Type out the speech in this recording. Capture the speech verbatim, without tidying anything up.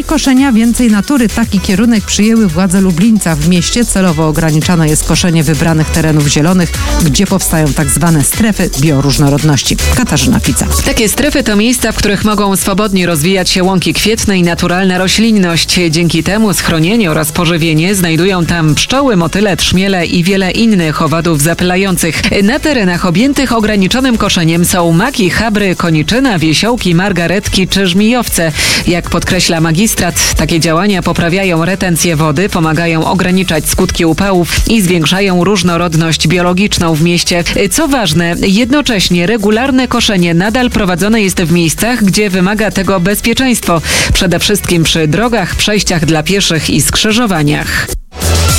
koszenia, więcej natury. Taki kierunek przyjęły władze Lublińca. W mieście celowo ograniczane jest koszenie wybranych terenów zielonych, gdzie powstają tak zwane strefy bioróżnorodności. Katarzyna Fica. Takie strefy to miejsca, w których mogą swobodnie rozwijać się łąki kwietne i naturalna roślinność. Dzięki temu schronienie oraz pożywienie znajdują tam pszczoły, motyle, trzmiele i wiele innych owadów zapylających. Na terenach objętych ograniczonym koszeniem są maki, chabry, koniczyna, wiesiołki, margaretki czy żmijowce. Jak podkreśla magistrat, takie działania poprawiają retencję wody, pomagają ograniczać skutki upałów i zwiększają różnorodność biologiczną w mieście. Co ważne, jednocześnie regularne koszenie nadal prowadzone jest w miejscach, gdzie wymaga tego bezpieczeństwo. Przede wszystkim przy drogach, przejściach dla pieszych i skrzyżowaniach.